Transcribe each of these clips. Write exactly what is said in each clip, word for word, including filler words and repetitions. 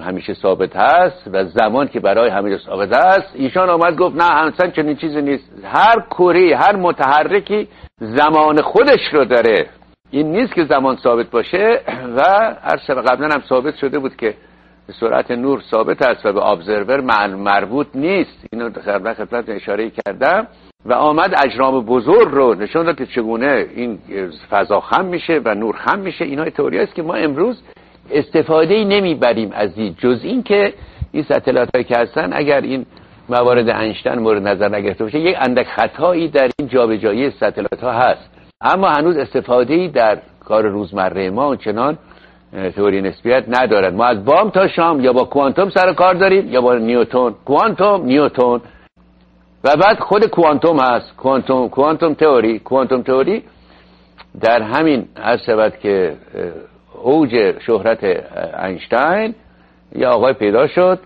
همیشه ثابت هست و زمان که برای همیشه ثابت هست، ایشان آمد گفت نه اصلا چنین چیزی نیست. هر کره، هر متحرکی زمان خودش رو داره. این نیست که زمان ثابت باشه و عرض قبلا هم ثابت شده بود که سرعت نور ثابت است و به ابزرور مربوط نیست. اینو در خدمت اشاره کردم و آمد اجرام بزرگ رو نشون داد که چگونه این فضا خم میشه و نور خم میشه. اینا تئوری است که ما امروز استفاده نمیبریم از این، جز این که این ستلایت هایی که هستن اگر این موارد اینشتین مورد نظر نگرفته باشه یک اندک خطایی در این جابجایی ستلایت ها هست، اما هنوز استفاده‌ای در کار روزمره ما چنان تئوری نسبیت ندارد. ما از بام تا شام یا با کوانتوم سر کار داریم یا با نیوتن. کوانتوم، نیوتن و بعد خود کوانتوم هست. کوانتوم کوانتوم تئوری کوانتوم تئوری در همین عرض شود که اوج شهرت اینشتین یا آقای پیدا شد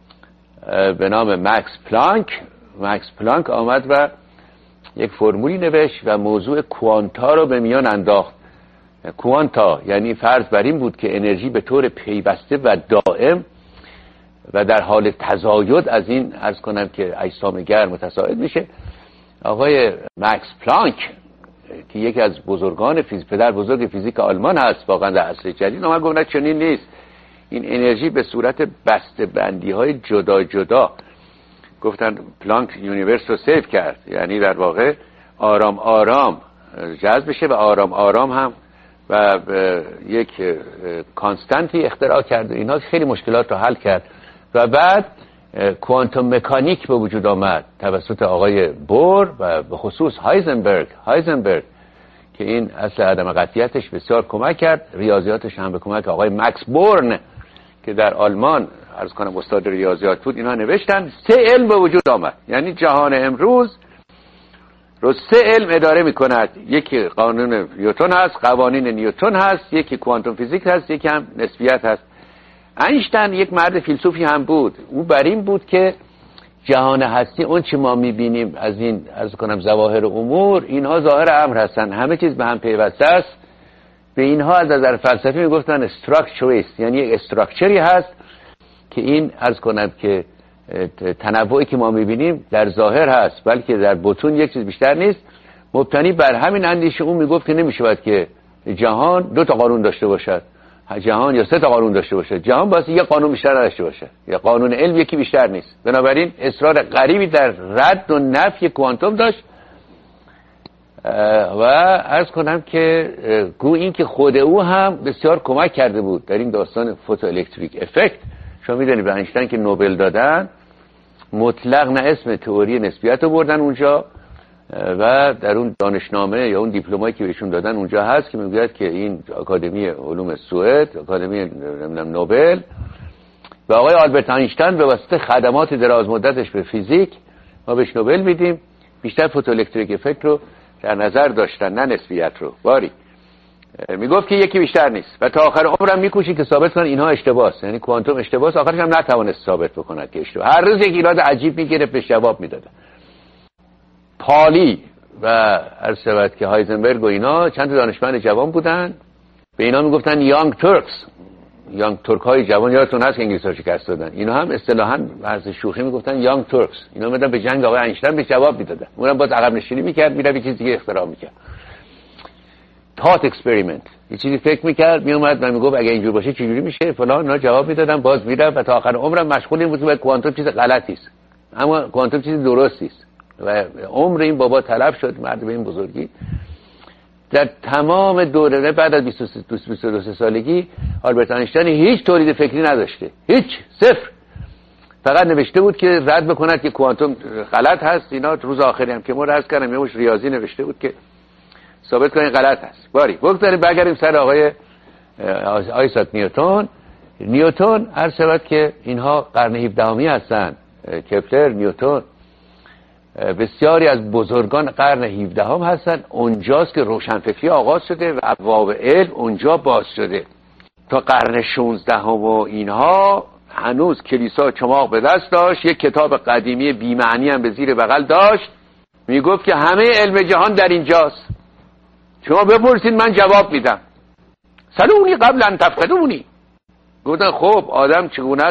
به نام مکس پلانک. مکس پلانک آمد و یک فرمولی نوشت و موضوع کوانتا رو به میان انداخت. کوانتا یعنی فرض بر این بود که انرژی به طور پیوسته و دائم و در حال تزاید از این عرض کنم که اجسام گرم متصاعد میشه. آقای مکس پلانک که یکی از بزرگان فیزیک، پدر بزرگ فیزیک آلمان هست واقعا در عصر جدید، اومد گفت چنین نیست، این انرژی به صورت بسته بندی های جدا جدا، گفتن پلانک یونیورس رو سیو کرد، یعنی در واقع آرام آرام جذب بشه و آرام آرام هم و یک کانستانتی اختراع کرد. اینا خیلی مشکلات رو حل کرد و بعد کوانتوم مکانیک به وجود آمد توسط آقای بور و به خصوص هایزنبرگ هایزنبرگ که این اصل عدم قطعیتش بسیار کمک کرد. ریاضیاتش هم به کمک آقای مکس بورن که در آلمان عرض کنم استاد ریاضیات بود. اینا نوشتن سه علم به وجود آمد، یعنی جهان امروز رو سه علم اداره می کند. یکی قانون نیوتن هست، قوانین نیوتن هست، یکی کوانتوم فیزیک هست، یکی هم نسبیت هست. اینشتین یک مرد فیلسوفی هم بود. او بر این بود که جهان هستی اون چی ما میبینیم از این عرض کنم ظواهر امور، اینها ظاهر امر هستن، همه چیز به هم پیوسته است. به اینها از نظر فلسفی میگفتن استراکچریست، یعنی یک استراکچری هست که این عرض کنم که تنوعی که ما میبینیم در ظاهر هست بلکه در بطون یک چیز بیشتر نیست. مبتنی بر همین اندیشه اون میگفت که نمیشود که جهان دو تا قانون داشته باشد، جهان یا سه تا قانون داشته باشه، جهان واسه یک قانون بیشتر نداشته باشه، یا قانون علم یکی بیشتر نیست. بنابراین اصرار غریبی در رد و نفی کوانتوم داشت و عرض کنم که گو این که خود او هم بسیار کمک کرده بود در این داستان فوتو الکتریک افکت. شما میدونید به اینشتین که نوبل دادن مطلق نه اسم تئوری نسبیت رو بردن اونجا و در اون دانشنامه یا اون دیپلمایی که بهشون دادن اونجا هست که میگوید که این آکادمی علوم سوئد، آکادمی نوبل و آقای آلبرت اینشتین به واسطه خدمات دراز مدتش به فیزیک ما بهش نوبل میدیم. بیشتر فوتو الکتریک افکت رو در نظر داشتن نه نسبیت رو. باری میگفت که یکی بیشتر نیست و تا آخر عمرم میکوشید که ثابت کنه اینها اشتباهه، یعنی کوانتوم اشتباهه. آخرش هم نتوانست ثابت بکنه که اشتباه. هر روز یک ایراد عجیب میگرفت به جواب میداد. پالی و عرض شود که هایزنبرگ و اینا چند تا دانشمند جوان بودن، به اینا میگفتن یانگ ترکس، یانگ ترک های جوان. یادتون هست که انگلیس ها شکست دادن، اینا هم اصطلاحاً از شوخی میگفتن یانگ ترکس. اینا میدن به جنگ آقای اینشتین به جواب میدادن، اونم باز عقب نشینی میکرد، میره یه چیز دیگه اختراع میکرد. تات اکسپریمنت، یه چیزی فکر میکرد میومد و میگفت اگه اینجور باشه چجوری میشه فلان. اینا جواب میدادن، باز میره و تا آخر عمرم مشغول این بود که کوانتوم چیز غلطی است، اما کوانتوم چیز درستی است. و عمر این بابا طلب شد، مرد به این بزرگی. در تمام دوره بعد از بیست و دو سالگی آلبرت اینشتین هیچ تولید فکری نداشته، هیچ، صفر. فقط نوشته بود که رد بکند که کوانتوم غلط هست. اینا روز آخری هم که ما عرض کردم یه مش ریاضی نوشته بود که ثابت کنید غلط هست. باری بگذاریم برگردیم سر آقای آیزاک نیوتن. نیوتن عرض شود که اینها قرن هفدهمی هستن، کپلر، نیوتن، بسیاری از بزرگان قرن هفدهم هستن. اونجاست که روشنفکری آغاز شده و ابواب علم اونجا باز شده. تا قرن شانزدهم و اینها هنوز کلیسا چماق به دست داشت، یک کتاب قدیمی بی‌معنی هم به زیر بغل داشت، میگفت که همه علم جهان در اینجاست، شما بپرسید من جواب میدم. سلونی قبل ان تفقدونی. گفتن خب آدم چگونه